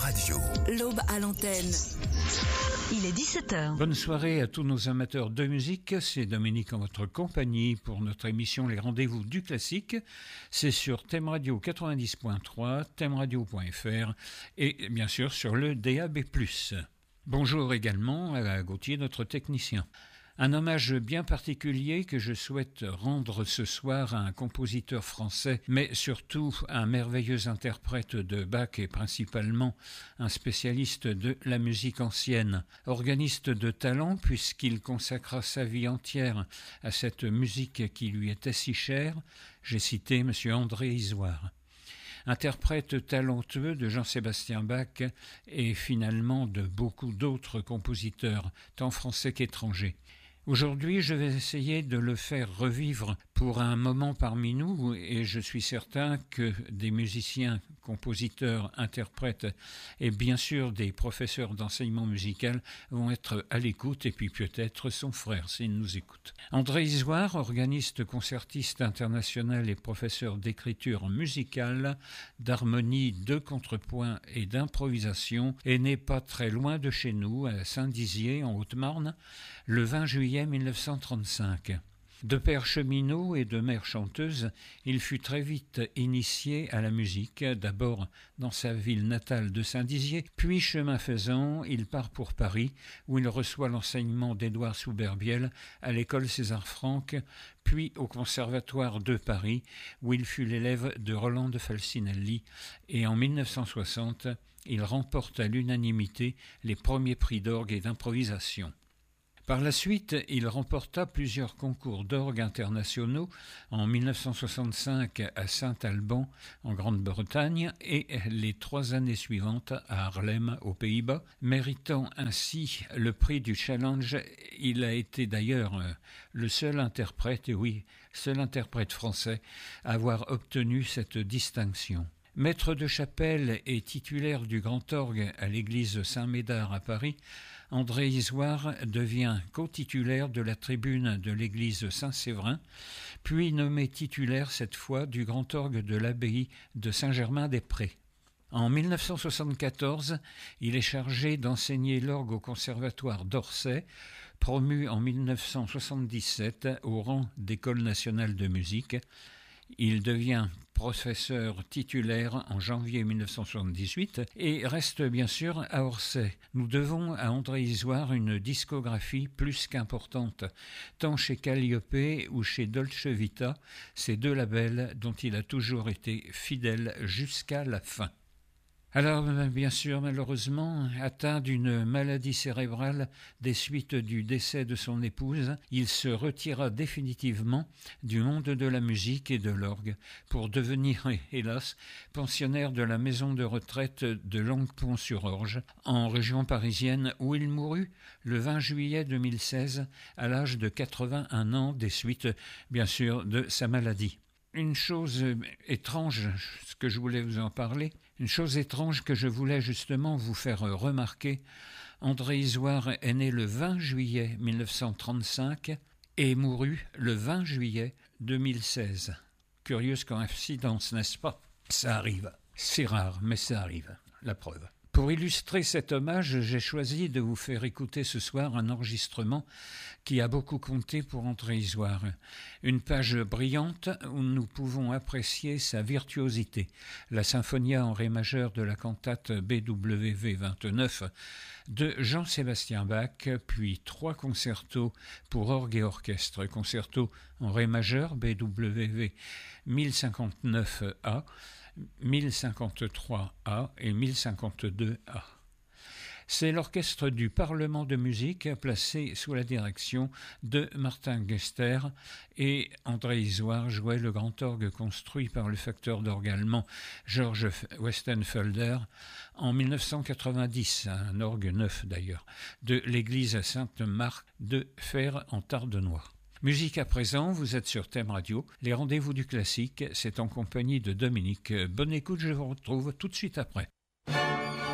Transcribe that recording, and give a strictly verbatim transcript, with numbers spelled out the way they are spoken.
Radio. L'aube à l'antenne. Il est dix-sept heures. Bonne soirée à tous nos amateurs de musique. C'est Dominique en votre compagnie pour notre émission Les Rendez-vous du Classique. C'est sur Thème Radio quatre-vingt-dix point trois, thème radio point f r et bien sûr sur le D A B plus. Bonjour également à Gauthier, notre technicien. Un hommage bien particulier que je souhaite rendre ce soir à un compositeur français, mais surtout un merveilleux interprète de Bach et principalement un spécialiste de la musique ancienne. Organiste de talent puisqu'il consacra sa vie entière à cette musique qui lui était si chère, j'ai cité M. André Isoire. Interprète talentueux de Jean-Sébastien Bach et finalement de beaucoup d'autres compositeurs, tant français qu'étrangers. Aujourd'hui, je vais essayer de le faire revivre pour un moment parmi nous et je suis certain que des musiciens, compositeurs, interprètes et bien sûr des professeurs d'enseignement musical vont être à l'écoute et puis peut-être son frère s'il nous écoute. André Isoire, organiste concertiste international et professeur d'écriture musicale, d'harmonie, de contrepoint et d'improvisation, est né pas très loin de chez nous, à Saint-Dizier en Haute-Marne, le vingt juillet mille neuf cent trente-cinq. De père cheminot et de mère chanteuse, il fut très vite initié à la musique, d'abord dans sa ville natale de Saint-Dizier, puis chemin faisant, il part pour Paris, où il reçoit l'enseignement d'Édouard Souberbiel à l'école César-Franck, puis au Conservatoire de Paris, où il fut l'élève de Roland de Falcinelli, et en mille neuf cent soixante, il remporte à l'unanimité les premiers prix d'orgue et d'improvisation. Par la suite, il remporta plusieurs concours d'orgue internationaux en mille neuf cent soixante-cinq à Saint-Alban en Grande-Bretagne et les trois années suivantes à Haarlem aux Pays-Bas, méritant ainsi le prix du Challenge. Il a été d'ailleurs le seul interprète, et oui, seul interprète français à avoir obtenu cette distinction. Maître de chapelle et titulaire du grand orgue à l'église Saint-Médard à Paris, André Isoire devient co-titulaire de la tribune de l'église Saint-Séverin, puis nommé titulaire cette fois du grand orgue de l'abbaye de Saint-Germain-des-Prés. En mille neuf cent soixante-quatorze, il est chargé d'enseigner l'orgue au conservatoire d'Orsay, promu en mille neuf cent soixante-dix-sept au rang d'École nationale de musique. Il devient professeur titulaire en janvier mille neuf cent soixante-dix-huit et reste bien sûr à Orsay. Nous devons à André Isoire une discographie plus qu'importante, tant chez Calliope ou chez Dolce Vita, ces deux labels dont il a toujours été fidèle jusqu'à la fin. Alors, bien sûr, malheureusement, atteint d'une maladie cérébrale des suites du décès de son épouse, il se retira définitivement du monde de la musique et de l'orgue pour devenir, hélas, pensionnaire de la maison de retraite de Longuepont-sur-Orge, en région parisienne, où il mourut le vingt juillet deux mille seize, à l'âge de quatre-vingt-un ans, des suites, bien sûr, de sa maladie. Une chose étrange, ce que je voulais vous en parler, une chose étrange que je voulais justement vous faire remarquer, André Isoire est né le vingt juillet mille neuf cent trente-cinq et mourut le vingt juillet deux mille seize. Curieuse coïncidence, n'est-ce pas? Ça arrive. C'est rare, mais ça arrive. La preuve. Pour illustrer cet hommage, j'ai choisi de vous faire écouter ce soir un enregistrement qui a beaucoup compté pour André Isoire. Une page brillante où nous pouvons apprécier sa virtuosité. La symphonia en ré majeur de la cantate B W V vingt-neuf de Jean-Sébastien Bach, puis trois concertos pour orgue et orchestre. Concerto en ré majeur B W V mille cinquante-neuf A, mille cinquante-trois A et mille cinquante-deux A. C'est l'orchestre du Parlement de musique placé sous la direction de Martin Gester et André Isoire jouait le grand orgue construit par le facteur d'orgue allemand George Westenfelder en mille neuf cent quatre-vingt-dix, un orgue neuf d'ailleurs, de l'église Sainte-Marthe de Fères en Tardenois. Musique à présent, vous êtes sur Thème Radio. Les rendez-vous du classique, c'est en compagnie de Dominique. Bonne écoute, je vous retrouve tout de suite après.